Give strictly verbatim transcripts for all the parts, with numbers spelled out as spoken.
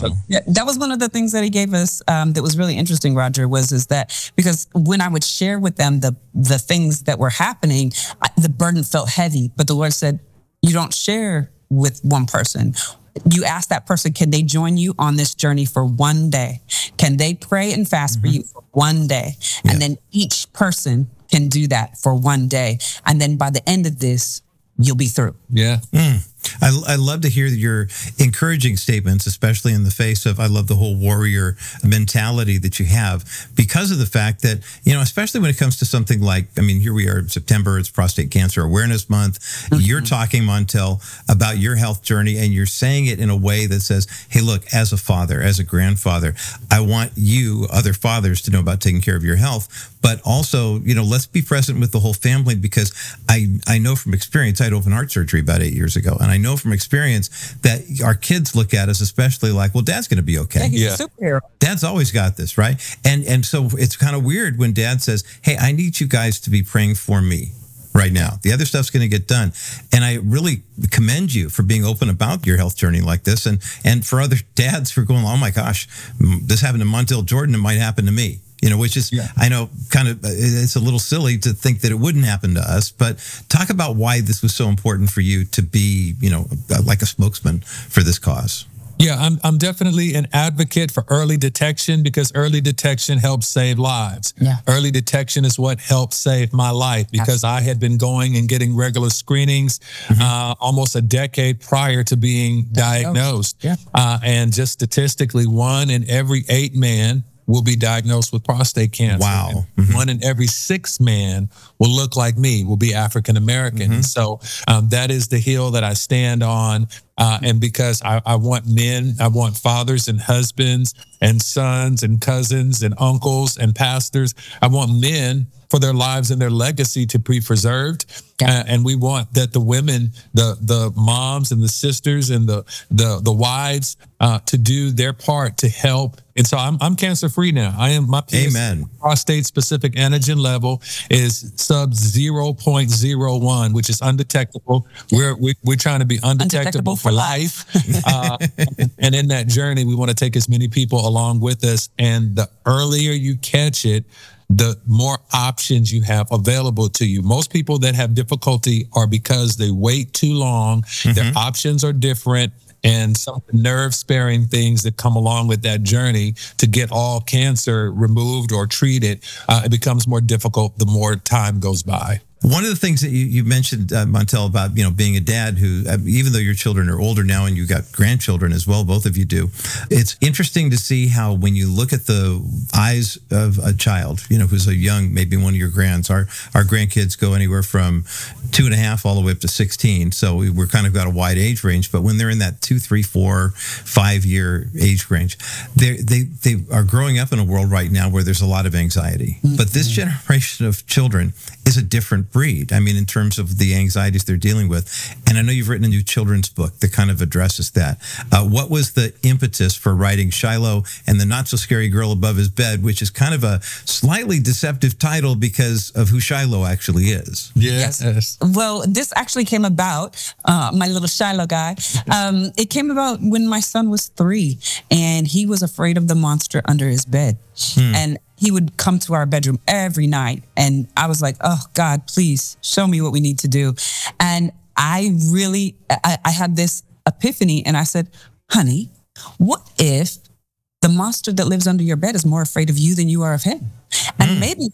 Yeah, that was one of the things that he gave us um, that was really interesting, Roger, was is that because when I would share with them the the things that were happening, I, the burden felt heavy. But the Lord said, you don't share with one person. You ask that person, can they join you on this journey for one day? Can they pray and fast mm-hmm. for you for one day? Yeah. And then each person can do that for one day. And then by the end of this, you'll be through. Yeah. Mm. I, I love to hear your encouraging statements, especially in the face of, I love the whole warrior mentality that you have, because of the fact that, you know, especially when it comes to something like, I mean, here we are in September, it's Prostate Cancer Awareness Month. Mm-hmm. You're talking, Montel, about your health journey, and you're saying it in a way that says, hey, look, as a father, as a grandfather, I want you, other fathers, to know about taking care of your health. But also, you know, let's be present with the whole family, because I, I know from experience, I had open heart surgery about eight years ago. And I know from experience that our kids look at us, especially like, well, Dad's going to be okay. Yeah, he's yeah. a superhero. Dad's always got this, right? And and so it's kind of weird when Dad says, hey, I need you guys to be praying for me right now. The other stuff's going to get done. And I really commend you for being open about your health journey like this. And, and for other dads who are going, oh my gosh, this happened to Montel Jordan, it might happen to me. You know, which is, yeah. I know, kind of, it's a little silly to think that it wouldn't happen to us, but talk about why this was so important for you to be, you know, like a spokesman for this cause. Yeah, I'm I'm definitely an advocate for early detection, because early detection helps save lives. Yeah. Early detection is what helped save my life, because Absolutely. I had been going and getting regular screenings mm-hmm. uh, almost a decade prior to being diagnosed. Yeah. Uh, and just statistically, one in every eight men will be diagnosed with prostate cancer. Wow. Mm-hmm. One in every six men will look like me, will be African American. Mm-hmm. So um, that is the hill that I stand on. Uh, and because I, I want men, I want fathers and husbands and sons and cousins and uncles and pastors. I want men for their lives and their legacy to be preserved. Yeah. Uh, and we want that the women, the the moms and the sisters and the the the wives uh, to do their part to help. And so I'm I'm cancer free now. I am my P S A Amen. prostate specific antigen level is sub zero point zero one, which is undetectable. We're we, we're trying to be undetectable, undetectable for life. uh, and in that journey, we want to take as many people along with us. And the earlier you catch it, the more options you have available to you. Most people that have difficulty are because they wait too long. Mm-hmm. Their options are different. And some nerve-sparing things that come along with that journey to get all cancer removed or treated, uh, it becomes more difficult the more time goes by. One of the things that you, you mentioned, uh, Montel, about, you know, being a dad who, uh, even though your children are older now and you've got grandchildren as well, both of you do, it's interesting to see how when you look at the eyes of a child, you know, who's a young, maybe one of your grands, our, our grandkids go anywhere from two and a half all the way up to sixteen. So we, we're kind of got a wide age range, but when they're in that two, three, four, five year age range, they they they are growing up in a world right now where there's a lot of anxiety. Mm-hmm. But this generation of children is a different breed. I mean, in terms of the anxieties they're dealing with. And I know you've written a new children's book that kind of addresses that. Uh, what was the impetus for writing Shiloh and the Not So Scary Girl Above His Bed, which is kind of a slightly deceptive title because of who Shiloh actually is? Yes. yes. Well, this actually came about, uh, my little Shiloh guy. Um, it came about when my son was three and he was afraid of the monster under his bed. Hmm. And he would come to our bedroom every night. And I was like, oh, God, please show me what we need to do. And I really, I, I had this epiphany and I said, honey, what if the monster that lives under your bed is more afraid of you than you are of him? And mm. maybe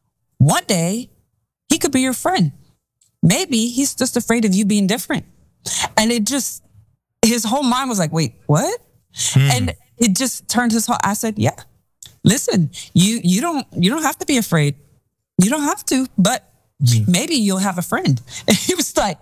one day he could be your friend. Maybe he's just afraid of you being different. And it just, his whole mind was like, wait, what? Mm. And it just turned his whole, I said, yeah. Listen, you you don't you don't have to be afraid. You don't have to, but mm. maybe you'll have a friend. And he was like,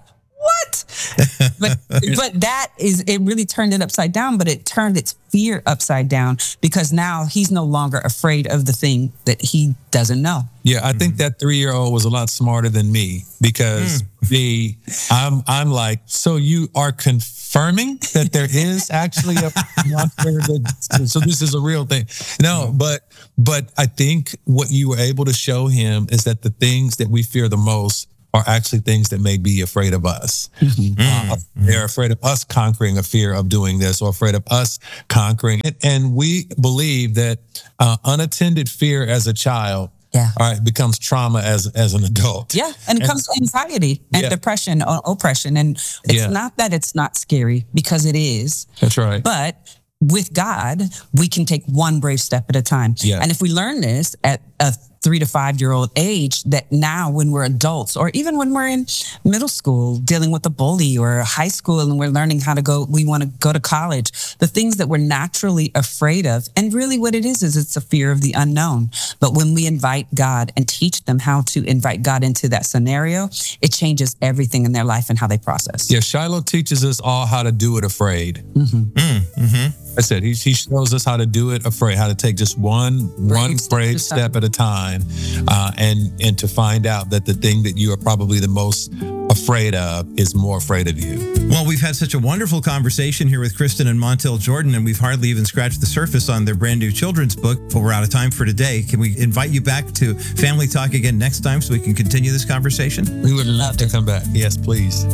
what? but but that is, it really turned it upside down, but it turned its fear upside down because now he's no longer afraid of the thing that he doesn't know. Yeah, I mm-hmm. think that three-year-old was a lot smarter than me because mm. the I'm I'm like, so you are confirming that there is actually a monster that, so this is a real thing. No, but but I think what you were able to show him is that the things that we fear the most are actually things that may be afraid of us. Mm-hmm. Uh, they're afraid of us conquering a fear of doing this, or afraid of us conquering it. And we believe that uh, unattended fear as a child Yeah. all right, becomes trauma as as an adult. Yeah, and it And- comes to anxiety and Yeah. depression or oppression. And it's Yeah. not that it's not scary, because it is. That's right. But with God, we can take one brave step at a time. Yeah. And if we learn this at a three to five year old age, that now when we're adults, or even when we're in middle school dealing with a bully, or high school and we're learning how to go, we want to go to college, the things that we're naturally afraid of. And really what it is, is it's a fear of the unknown. But when we invite God and teach them how to invite God into that scenario, it changes everything in their life and how they process. Yeah, Shiloh teaches us all how to do it afraid. I said he, he shows us how to do it afraid, how to take just one one step brave at a step at a time, uh, and and to find out that the thing that you are probably the most afraid of is more afraid of you. Well, we've had such a wonderful conversation here with Kristen and Montel Jordan, and we've hardly even scratched the surface on their brand new children's book, but we're out of time for today. Can we invite you back to Family Talk again next time so we can continue this conversation? We would love to come back. Yes, please.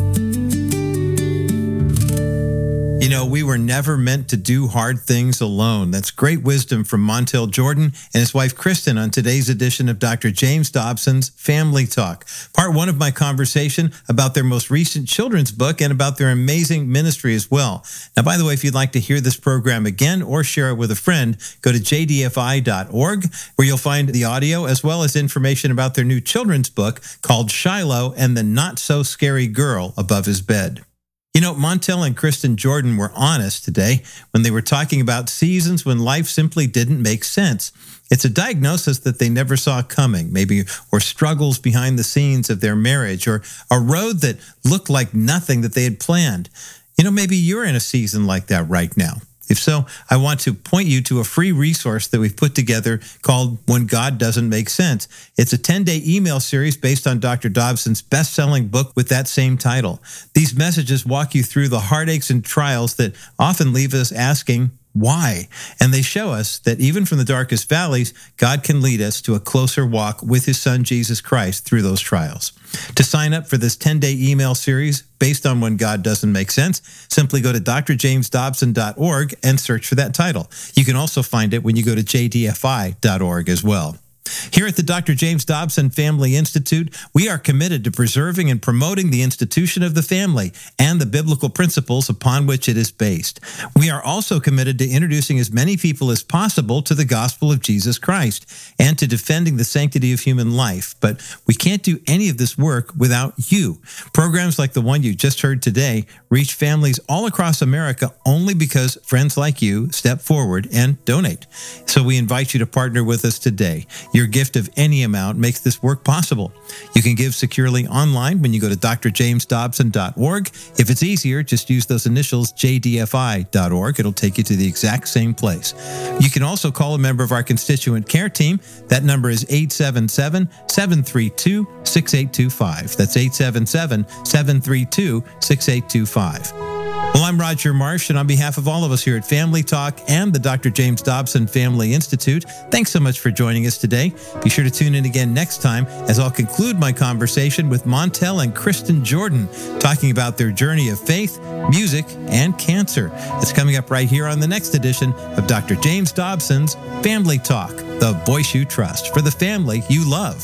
You know, we were never meant to do hard things alone. That's great wisdom from Montel Jordan and his wife, Kristen, on today's edition of Doctor James Dobson's Family Talk. Part one of my conversation about their most recent children's book and about their amazing ministry as well. Now, by the way, if you'd like to hear this program again or share it with a friend, go to j d f i dot org, where you'll find the audio as well as information about their new children's book called Shiloh and the Not So Scary Girl Above His Bed. You know, Montel and Kristen Jordan were honest today when they were talking about seasons when life simply didn't make sense. It's a diagnosis that they never saw coming, maybe, or struggles behind the scenes of their marriage, or a road that looked like nothing that they had planned. You know, maybe you're in a season like that right now. If so, I want to point you to a free resource that we've put together called When God Doesn't Make Sense. It's a ten-day email series based on Doctor Dobson's best-selling book with that same title. These messages walk you through the heartaches and trials that often leave us asking, why? And they show us that even from the darkest valleys, God can lead us to a closer walk with his son, Jesus Christ, through those trials. To sign up for this ten-day email series based on When God Doesn't Make Sense, simply go to d r james dobson dot org and search for that title. You can also find it when you go to j d f i dot org as well. Here at the Doctor James Dobson Family Institute, we are committed to preserving and promoting the institution of the family and the biblical principles upon which it is based. We are also committed to introducing as many people as possible to the gospel of Jesus Christ and to defending the sanctity of human life. But we can't do any of this work without you. Programs like the one you just heard today reach families all across America only because friends like you step forward and donate. So we invite you to partner with us today. Your gift of any amount makes this work possible. You can give securely online when you go to d r james dobson dot org. If it's easier, just use those initials j d f i dot org. It'll take you to the exact same place. You can also call a member of our constituent care team. That number is eight seven seven, seven three two, six eight two five. That's eight seven seven, seven three two, six eight two five. Well, I'm Roger Marsh, and on behalf of all of us here at Family Talk and the Doctor James Dobson Family Institute, thanks so much for joining us today. Be sure to tune in again next time as I'll conclude my conversation with Montel and Kristen Jordan, talking about their journey of faith, music, and cancer. It's coming up right here on the next edition of Doctor James Dobson's Family Talk, the voice you trust for the family you love.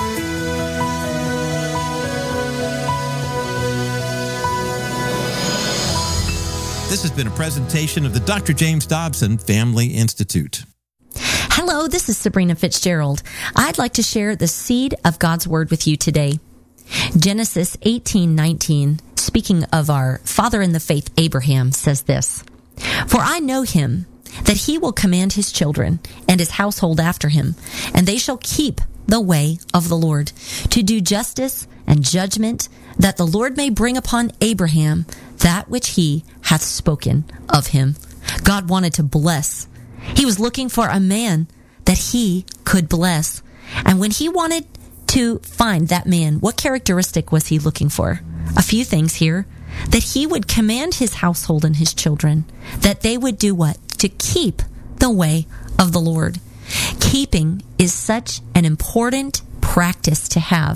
This has been a presentation of the Doctor James Dobson Family Institute. Hello, this is Sabrina Fitzgerald. I'd like to share the seed of God's Word with you today. Genesis eighteen nineteen, speaking of our father in the faith Abraham, says this, "For I know him, that he will command his children and his household after him, and they shall keep the way of the Lord, to do justice and judgment, that the Lord may bring upon Abraham that which he hath spoken of him." God wanted to bless. He was looking for a man that he could bless. And when he wanted to find that man, what characteristic was he looking for? A few things here. That he would command his household and his children, that they would do what? To keep the way of the Lord. Keeping is such an important practice to have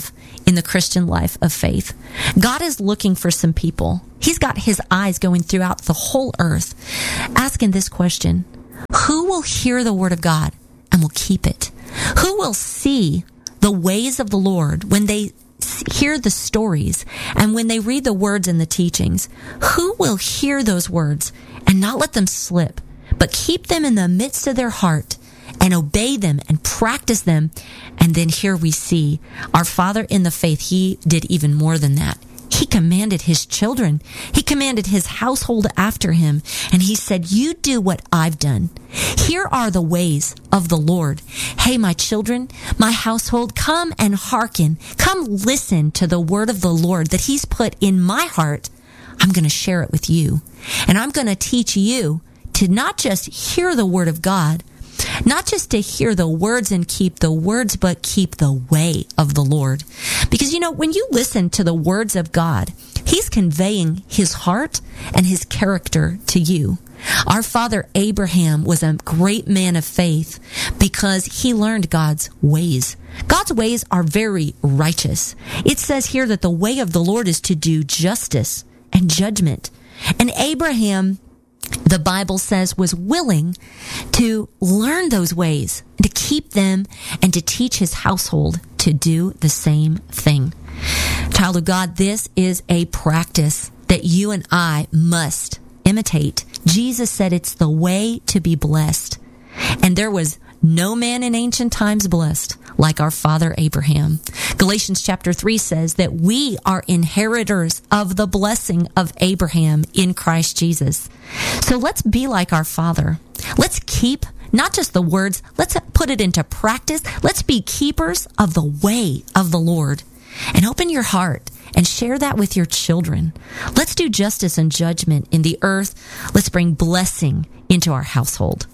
in the Christian life of faith. God is looking for some people. He's got his eyes going throughout the whole earth, asking this question: who will hear the word of God and will keep it? Who will see the ways of the Lord when they hear the stories and when they read the words and the teachings? Who will hear those words and not let them slip, but keep them in the midst of their heart and obey them and practice them? And then here we see our Father in the faith. He did even more than that. He commanded his children. He commanded his household after him. And he said, you do what I've done. Here are the ways of the Lord. Hey, my children, my household, come and hearken. Come listen to the word of the Lord that he's put in my heart. I'm going to share it with you. And I'm going to teach you to not just hear the word of God, not just to hear the words and keep the words, but keep the way of the Lord. Because, you know, when you listen to the words of God, he's conveying his heart and his character to you. Our father Abraham was a great man of faith because he learned God's ways. God's ways are very righteous. It says here that the way of the Lord is to do justice and judgment. And Abraham, the Bible says, was willing to learn those ways, to keep them, and to teach his household to do the same thing. Child of God, this is a practice that you and I must imitate. Jesus said it's the way to be blessed. And there was no man in ancient times blessed like our father Abraham. Galatians chapter three says that we are inheritors of the blessing of Abraham in Christ Jesus. So let's be like our father. Let's keep not just the words, let's put it into practice. Let's be keepers of the way of the Lord. And open your heart and share that with your children. Let's do justice and judgment in the earth. Let's bring blessing into our household.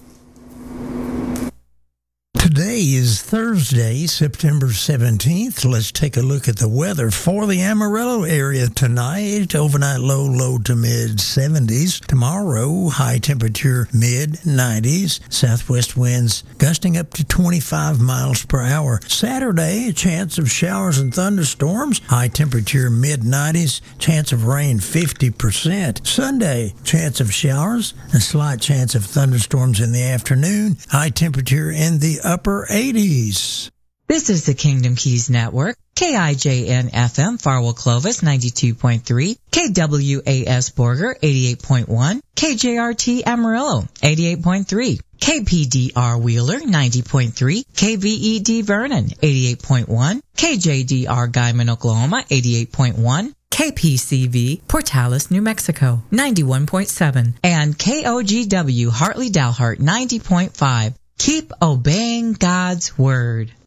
Today is Thursday, September seventeenth. Let's take a look at the weather for the Amarillo area tonight. Overnight low, low to mid seventies. Tomorrow, high temperature mid nineties. Southwest winds gusting up to twenty-five miles per hour. Saturday, a chance of showers and thunderstorms. High temperature mid nineties. Chance of rain fifty percent. Sunday, chance of showers. A slight chance of thunderstorms in the afternoon. High temperature in the upper eighties. This is the Kingdom Keys Network. K I J N F M, Farwell Clovis, ninety-two point three. K W A S Borger, eighty-eight point one. K J R T Amarillo, eighty-eight point three. K P D R Wheeler, ninety point three. K V E D Vernon, eighty-eight point one. K J D R Guyman, Oklahoma, eighty-eight point one. K P C V Portales, New Mexico, ninety-one point seven. And K O G W Hartley Dalhart, ninety point five. Keep obeying God's word.